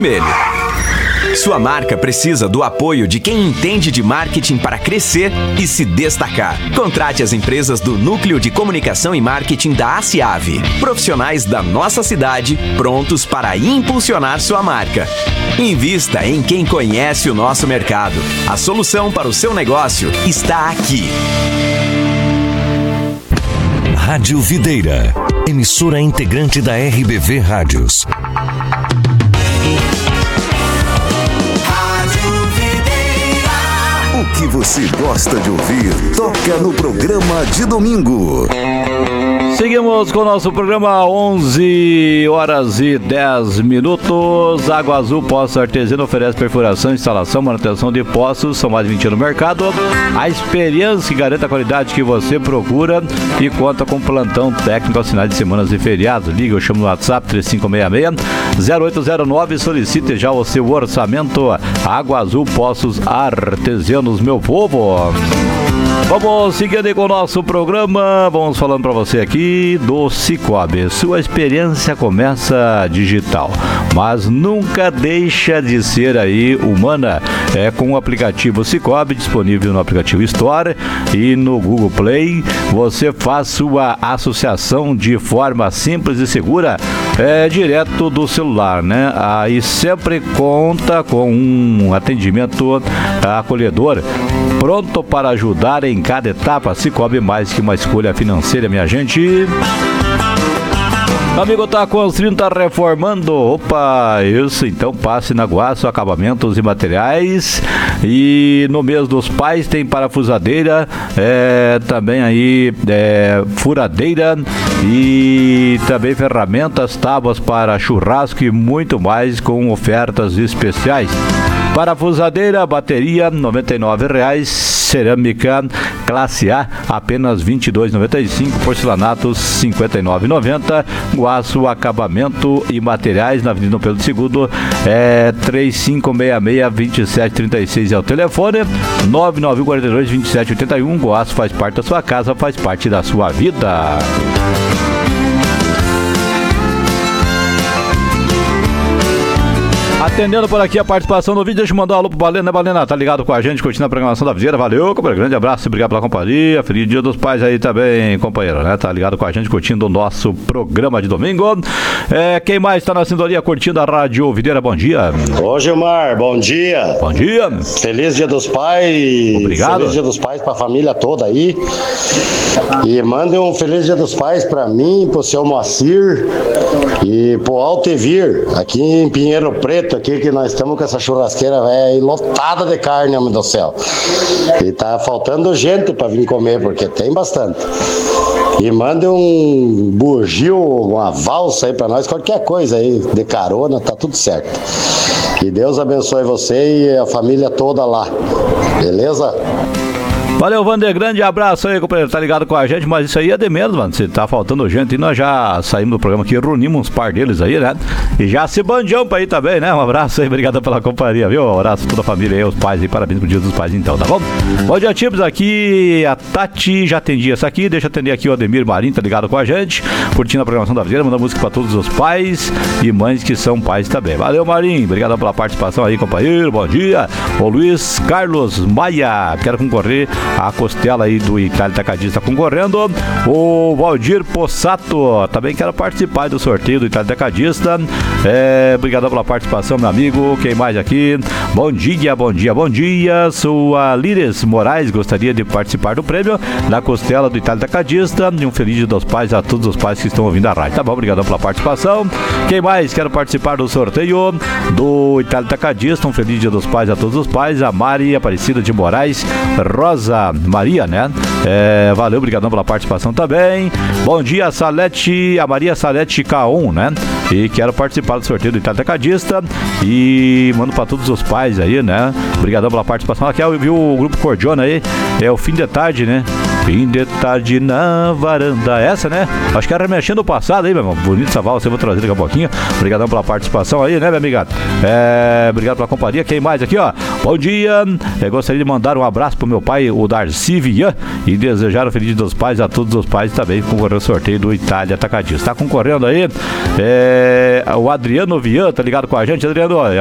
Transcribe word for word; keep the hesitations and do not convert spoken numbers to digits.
Sua marca precisa do apoio de quem entende de marketing para crescer e se destacar. Contrate as empresas do Núcleo de Comunicação e Marketing da ACIAVE. Profissionais da nossa cidade prontos para impulsionar sua marca. Invista em quem conhece o nosso mercado. A solução para o seu negócio está aqui. Rádio Videira, emissora integrante da R B V Rádios. O que você gosta de ouvir, toca no programa de domingo. Seguimos com o nosso programa, onze horas e dez minutos. Água Azul Poços Artesiano oferece perfuração, instalação, manutenção de poços. São mais de vinte anos no mercado. A experiência que garante a qualidade que você procura e conta com plantão técnico aos finais de semanas e feriados. Liga, eu chamo no WhatsApp três cinco seis seis, zero oito zero nove. Solicite já o seu orçamento. Água Azul Poços Artesianos, meu povo. Vamos seguindo aí com o nosso programa. Vamos falando para você aqui do Cicobi. Sua experiência começa digital, mas nunca deixa de ser aí humana. É com o aplicativo Cicobi, disponível no aplicativo Store e no Google Play. Você faz sua associação de forma simples e segura, é direto do celular, né? Aí sempre conta com um atendimento acolhedor, pronto para ajudar em cada etapa. Cicobi, mais que uma escolha financeira, minha gente. Amigo, tá construindo, tá reformando? Opa, isso, então passe na Guaço Acabamentos e Materiais. E no mês dos pais tem parafusadeira, é, também aí é, furadeira e também ferramentas, tábuas para churrasco e muito mais com ofertas especiais. Parafusadeira, bateria, noventa e nove reais. Cerâmica classe A, apenas vinte e dois reais e noventa e cinco centavos. Porcelanatos, cinquenta e nove reais e noventa centavos. Guaço Acabamento e Materiais, na Avenida Pedro segundo, é três cinco seis seis, dois sete três seis é o telefone. Nove nove um quatro dois, dois sete oito um. Guaço faz parte da sua casa, faz parte da sua vida. Atendendo por aqui a participação no vídeo, deixa eu mandar um alô pro Balena, né, Balena? Tá ligado com a gente, curtindo a programação da Videira. Valeu, companheiro. Grande abraço, obrigado pela companhia. Feliz Dia dos Pais aí também, companheiro, né? Tá ligado com a gente, curtindo o nosso programa de domingo. É, quem mais tá na sintonia curtindo a Rádio Videira? Bom dia. Ô, Gilmar, bom dia. Bom dia. Feliz Dia dos Pais. Obrigado. Feliz Dia dos Pais pra família toda aí. E mande um Feliz Dia dos Pais pra mim, pro seu Moacir e pro Altevir, aqui em Pinheiro Preto, aqui que nós estamos com essa churrasqueira véio, lotada de carne, homem do céu. E tá faltando gente pra vir comer, porque tem bastante. E mande um bugio, uma valsa aí pra nós, qualquer coisa aí, de carona, tá tudo certo. Que Deus abençoe você e a família toda lá. Beleza? Valeu, Vander, grande abraço aí, companheiro, tá ligado com a gente, mas isso aí é de menos, mano, se tá faltando gente, e nós já saímos do programa aqui, reunimos uns par deles aí, né, e já se bandiamos pra aí também, né, um abraço aí, obrigado pela companhia, viu, um abraço a toda a família aí, os pais aí, parabéns pro Dia dos Pais então, tá bom? Bom dia, tipos, aqui a Tati já atendi essa aqui, deixa eu atender aqui o Ademir Marinho, tá ligado com a gente, curtindo a programação da Videira, mandando música pra todos os pais e mães que são pais também. Valeu, Marinho, obrigado pela participação aí, companheiro, bom dia. O Luiz Carlos Maia, quero concorrer a costela aí do Itália Tacadista concorrendo. O Valdir Possato, também quero participar do sorteio do Itália Tacadista. É, obrigado pela participação, meu amigo. Quem mais aqui? Bom dia, bom dia, bom dia. Sou a Lires Moraes, gostaria de participar do prêmio da costela do Itália Tacadista. E um feliz Dia dos Pais a todos os pais que estão ouvindo a rádio. Tá bom, obrigado pela participação. Quem mais? Quero participar do sorteio do Itália Tacadista. Um feliz Dia dos Pais a todos os pais. A Mari Aparecida de Moraes Rosa Maria, né? É, valeu, obrigadão pela participação também. Bom dia, Salete, a Maria Salete K um, né? E quero participar do sorteio do Itália Tacadista. E mando pra todos os pais aí, né? Obrigadão pela participação. Aqui eu vi o Grupo Cordiona aí. É o fim de tarde, né? Fim de tarde na varanda. Essa, né? Acho que era remexendo o passado aí, meu irmão. Bonito essa valsa, eu vou trazer daqui a pouquinho. Obrigadão pela participação aí, né, minha amiga? É, obrigado pela companhia. Quem mais aqui, ó? Bom dia. Eu gostaria de mandar um abraço pro meu pai, o Darcy Vian, e desejar o feliz dia dos pais a todos os pais também. Concorreu ao sorteio do Itália Atacadista. Tá concorrendo aí? É, o Adriano Vian, tá ligado com a gente? Adriano,